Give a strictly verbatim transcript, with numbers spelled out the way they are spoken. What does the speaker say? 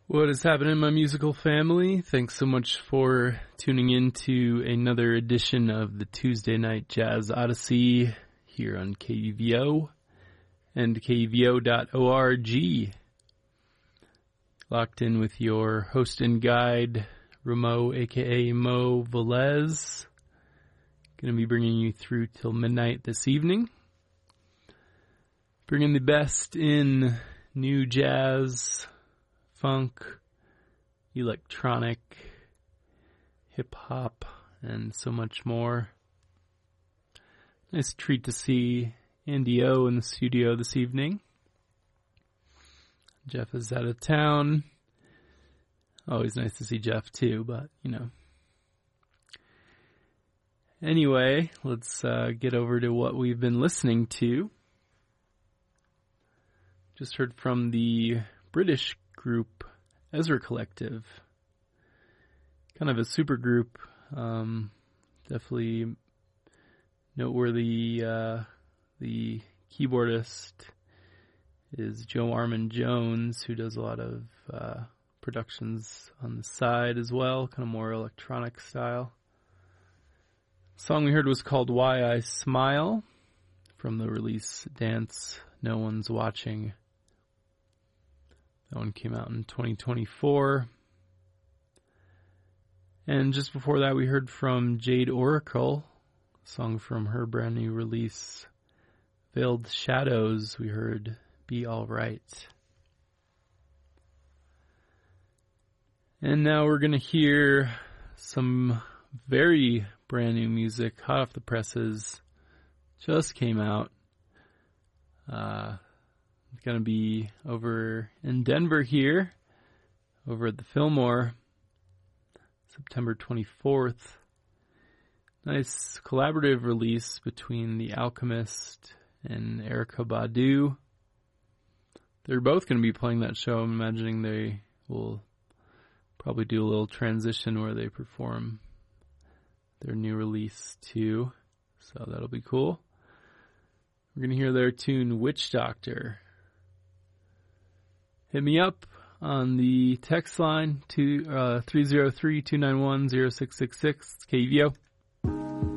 What is happening, my musical family? Thanks so much for tuning in to another edition of the Tuesday Night Jazz Odyssey here on K U V O and K U V O dot org. Locked in with your host and guide, Ramo, a k a. Mo Velez. Going to be bringing you through till midnight this evening. Bringing the best in new jazz, funk, electronic, hip-hop, and so much more. Nice treat to see Andy O in the studio this evening. Jeff is out of town. Always nice to see Jeff too, but, you know. Anyway, let's uh, get over to what we've been listening to. Just heard from the British group Ezra Collective. Kind of a super group. Um, definitely noteworthy. Uh, the keyboardist is Joe Armand Jones, who does a lot of uh, productions on the side as well, kind of more electronic style. The song we heard was called Why I Smile, from the release Dance No One's Watching. That one came out in twenty twenty-four. And just before that, we heard from Jade Oracle, a song from her brand new release, Veiled Shadows. We heard Be All Right. And now we're going to hear some very brand new music, hot off the presses, just came out. Uh, it's going to be over in Denver here, over at the Fillmore, September twenty-fourth. Nice collaborative release between The Alchemist and Erykah Badu. They're both going to be playing that show. I'm imagining they will probably do a little transition where they perform their new release too. So that'll be cool. We're going to hear their tune, Witch Doctor. Hit me up on the text line, to, uh, three oh three, two nine one, oh six six six. It's K U V O.